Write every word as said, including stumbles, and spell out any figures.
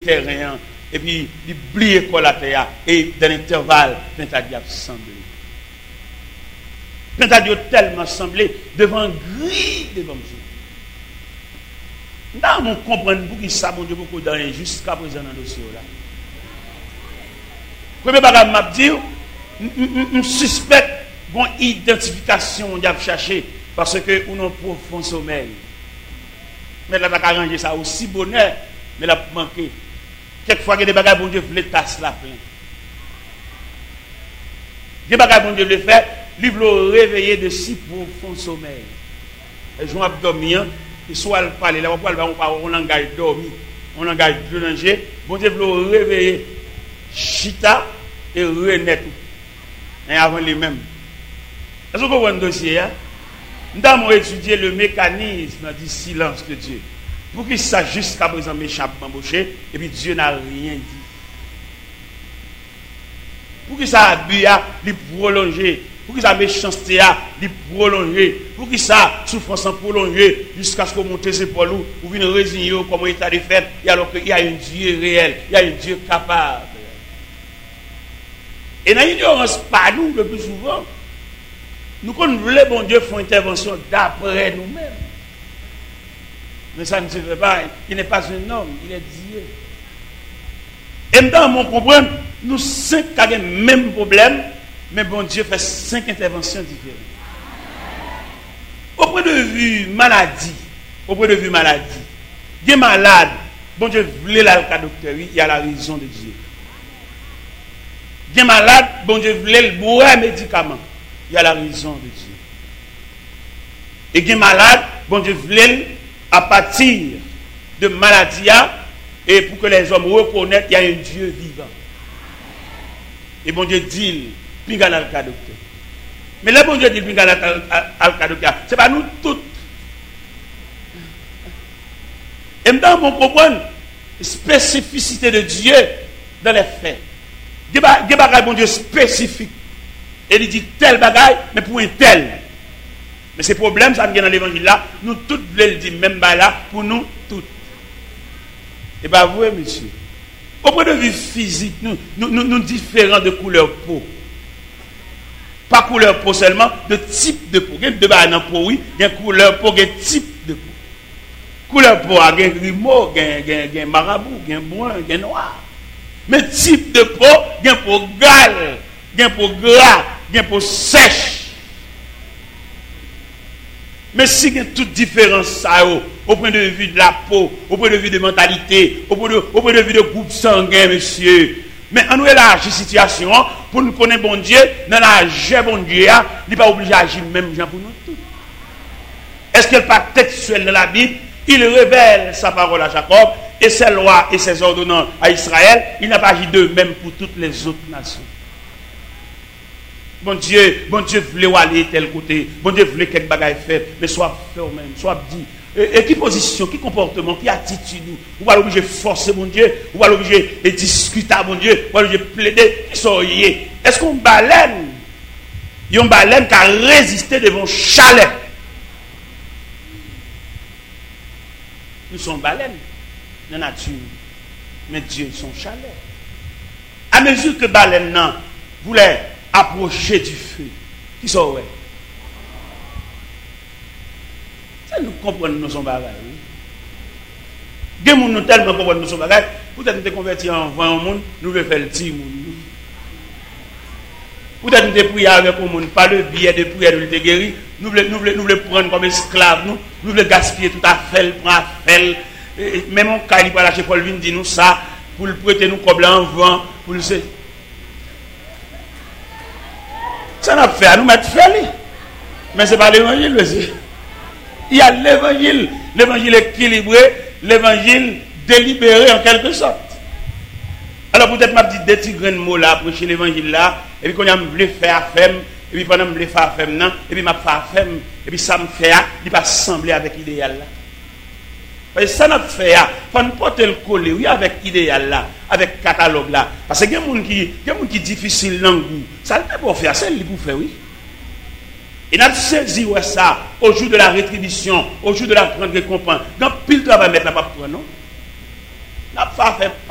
terrain, et puis il oublie l'école à terre, et dans l'intervalle, Pentadieu a semblé. Pentadieu a tellement semblé devant gris devant Dieu. Nous comprenons pour qui ça, mon Dieu, beaucoup dans jusqu'à présent dans le dossier là. Premier bagage m'a dit, je suspecte une identification on a cherché parce que on a un profond sommeil. Mais là, on a arrangé ça aussi bonheur, mais là, manqué. Quelquefois, il y a des bagages, bon Dieu, voulait tasser la plein. Des bagages, bon Dieu, le fait, il veut réveiller de si profond sommeil. Et je vais dormir, et soit le parler, là, on parle, on engage dormir, on engage plonger, bon Dieu, veut réveiller chita et renaître. Et avant les mêmes. Est-ce que vous voyez un dossier, hein? Nous avons étudié le mécanisme du silence de Dieu. Pour qu'il sache jusqu'à présent m'échappe m'embaucher, et puis Dieu n'a rien dit. Pour qu'il ça abus, il prolonger. Pour qu'il ça méchanceté, il prolonger. Pour qu'il ça souffrance prolonger jusqu'à ce qu'on monte ses épaules ou vienne résigner comme état de fait, et alors qu'il y a un Dieu réel, il y a un Dieu capable. Et dans l'ignorance, pas nous le plus souvent. Nous, quand nous voulons, bon Dieu, faire intervention d'après nous-mêmes. Mais ça ne se fait pas. Il n'est pas un homme, il est Dieu. Et maintenant, on comprend, nous cinq avons le même problème, mais bon Dieu fait cinq interventions différentes. Au point de vue maladie, au point de vue maladie, il est malade, bon Dieu voulait la docteur, il y a la raison de Dieu. Il est malade, bon Dieu voulait le boire un médicament. Il y a la raison de Dieu. Et qui est malade, bon Dieu voulait à partir de maladie et pour que les hommes reconnaissent qu'il y a un Dieu vivant. Et bon Dieu dit, pingal al docteur. Mais là, bon Dieu dit, pingal al docteur. Ce n'est pas nous tous. Et maintenant, on comprend la spécificité de Dieu dans les faits. Il y a des bagages, bon Dieu, spécifiques. Et il dit tel bagaille, mais pour un tel. Mais ces problèmes, ça vient dans l'évangile là, nous tous voulons le dire, même là, pour nous tous. Et bien, vous, monsieur, au point de vue physique, nous, nous, nous, nous différents de couleur peau. Pas couleur peau seulement, de type de peau. Il y a deux bagailles dans peau, oui, il y a couleur peau, il y a type de peau. Couleur peau, il y a grimaud, il y a marabout, il y a brun, il y a noir. Mais type de peau, il y a peau gale, il y a peau gras, il y a peau sèche. Mais si il y a toute différence, ça, au point de vue de la peau, au point de vue de mentalité, au point de, au point de vue de groupe sanguin, monsieur. Mais on élargit la situation pour nous connaître bon Dieu, dans la vie bon Dieu, il n'est pas obligé d'agir même gens pour nous tous. Est-ce qu'il n'est pas textuel dans la Bible? Il révèle sa parole à Jacob et ses lois et ses ordonnances à Israël. Il n'a pas agi de même pour toutes les autres nations. Bon Dieu, bon Dieu voulait aller tel côté, bon Dieu voulait quelque bagaille faire, mais soit fait au même, soit dit. Et, et qui position, qui comportement, qui attitude, ou va l'obliger forcer mon Dieu, ou va l'obliger et discuter à mon Dieu, ou va l'obliger plaider, qui sont liés. Est-ce qu'on baleine? Il y a une baleine qui a résisté devant chalet. Nous sommes baleines dans la nature, mais Dieu son chalet. À mesure que baleine non voulait approcher du feu, qui sont ouais. Ça nous comprend nous sommes bagages. Des gens nous tellement comprennent nous sommes bagages. Peut-être nous convertis en vingt monde, nous voulons faire le petit monde. Peut-être nous te prier avec le monde, pas le billet de prière de te guérir. Nous voulons, nous voulons, nous voulons prendre comme esclaves, nous, nous voulons gaspiller tout à fait, prendre à faire. Même on caille pas lâcher Paul vient dire nous ça, pour le prêter nous comme en vent, pour le. Ça n'a fait à nous mettre faire. Mais ce n'est pas l'évangile, monsieur. Il y a l'évangile, l'évangile équilibré, l'évangile délibéré en quelque sorte. Alors peut-être m'a dit des petits grains de mots là, prêcher l'évangile là, et puis quand on a voulu faire femme, et puis pendant que je voulais faire femme non, et puis m'a faire femme, et puis ça me fait, il va sembler avec l'idéal là. Parce que ça n'a fait, il faut porter le coller, oui, avec l'idéal là, avec le catalogue là. Parce qu'il y a des gens qui, qui est difficile dans le goût. Ça ne peut pas faire, c'est le pour faire, oui. Et nous avons saisi ça au jour de la rétribution, au jour de la grande récompense. Dans pile travail, mettre la pas pour non. Nous avons fait